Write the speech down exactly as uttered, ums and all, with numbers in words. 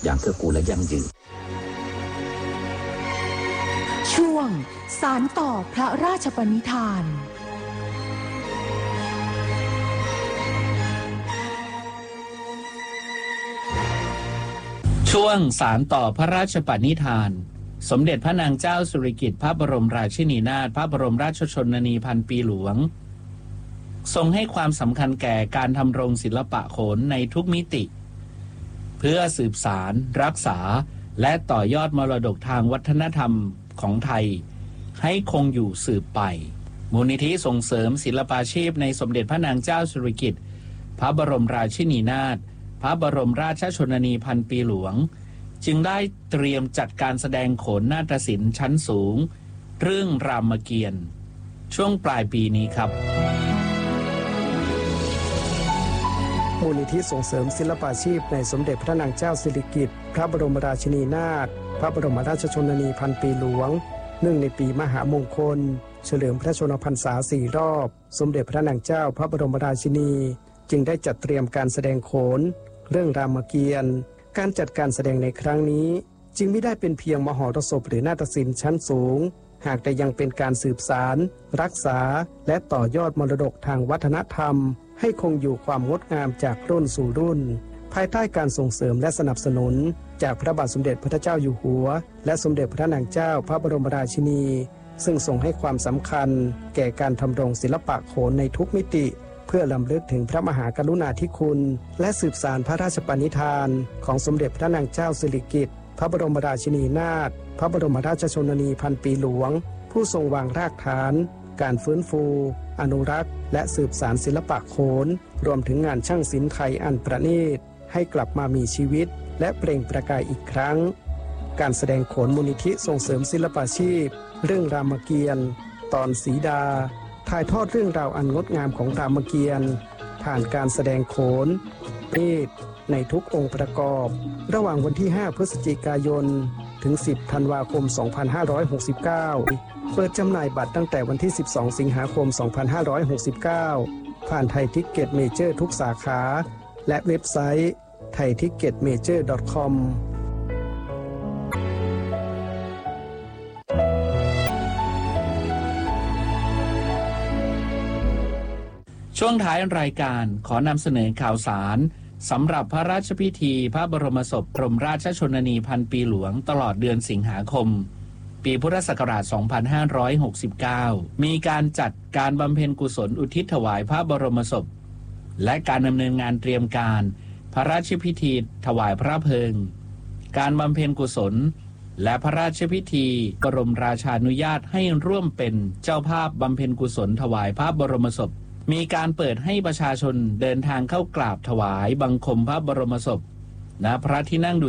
อย่างเกื้อกูลและยั่งยืนช่วงสานต่อพระราชปณิธานช่วงสานต่อพระราชปณิธานสมเด็จพระนางเจ้าสิริกิติ์พระบรมราชินีนาถพระบรมราชชนนีพันปีหลวงทรงให้ความสำคัญแก่การทำรงศิลปะโขนในทุกมิติเพื่อสืบสารรักษาและต่อยอดมรดกทางวัฒนธรรมของไทยให้คงอยู่สืบไปมูลนิธิส่งเสริมศิลปาชีพในสมเด็จพระนางเจ้าสิริกิติ์พระบรมราชินีนาถพระบรมราชชนนีพันปีหลวงจึงได้เตรียมจัดการแสดงโขนนาฏศิลป์ชั้นสูงเรื่องรามเกียรติ์ช่วงปลายปีนี้ครับมูลนิธิส่งเสริมศิลปาชีพในสมเด็จพระนางเจ้าสิริกิติ์พระบรมราชินีนาถพระบรมราชชนนีพันปีหลวงเนื่องในปีมหามงคลเฉลิมพระชนมพรรษาสี่รอบสมเด็จพระนางเจ้าพระบรมราชินีจึงได้จัดเตรียมการแสดงโขนเรื่องรามเกียรติ์การจัดการแสดงในครั้งนี้จึงไม่ได้เป็นเพียงมหรสพหรือนาฏศิลป์ชั้นสูงหากแต่ยังเป็นการสืบสารรักษาและต่อยอดมรดกทางวัฒนธรรมให้คงอยู่ความงดงามจากรุ่นสู่รุ่นภายใต้การส่งเสริมและสนับสนุนจากพระบาทสมเด็จพระเจ้าอยู่หัวและสมเด็จพระนางเจ้าพระบรมราชินีซึ่งทรงให้ความสำคัญแก่การทำรงศิลปะโขนในทุกมิติเพื่อรำลึกถึงพระมหากรุณาธิคุณและสืบสานพระราชปณิธานของสมเด็จพระนางเจ้าสิริกิติ์พระบรมราชินีนาถพระบรมราชชนนีพันปีหลวงผู้ทรงวางรากฐานการฟื้นฟูอนุรักษ์และสืบสานศิลปะโขนรวมถึงงานช่างศิลป์ไทยอันประณีตให้กลับมามีชีวิตและเปล่งประกายอีกครั้งการแสดงโขนมูลนิธิส่งเสริมศิลปาชีพเรื่องรามเกียรติ์ตอนสีดาถ่ายทอดเรื่องราวอันงดงามของรามเกียรติ์ผ่านการแสดงโขนมีดในทุกองค์ประกอบระหว่างวันที่ห้าพฤศจิกายนถึงสิบธันวาคมสองพันห้าร้อยหกสิบเก้าเปิดจำหน่ายบัตรตั้งแต่วันที่สิบสองสิงหาคมสองพันห้าร้อยหกสิบเก้าผ่านไทยทิกเก็ตเมเจอร์ทุกสาขาและเว็บไซต์ไทยทิกเก็ตเมเจอร์ ดอท คอมช่วงท้ายรายการขอนำเสนอข่าวสารสำหรับพระราชพิธีพระบรมศพบรมราชชนนีพันปีหลวงตลอดเดือนสิงหาคมปีพุทธศักราช สองพันห้าร้อยหกสิบเก้า มีการจัดการบำเพ็ญกุศลอุทิศถวายพระบรมศพและการดำเนินงานเตรียมการพระราชพิธีถวายพระเพลิงการบำเพ็ญกุศลและพระราชพิธีบรมราชานุญาตให้ร่วมเป็นเจ้าภาพบำเพ็ญกุศลถวายพระบรมศพมีการเปิดให้ประชาชนเดินทางเข้ากราบถวายบังคมพระบรมศพณพระที่นั่งดุ